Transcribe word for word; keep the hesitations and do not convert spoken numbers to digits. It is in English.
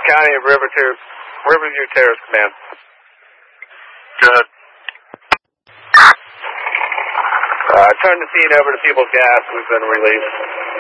County of Riverview, Riverview Terrace Command. Good. Uh, turn the scene over to People's Gas. We've been released.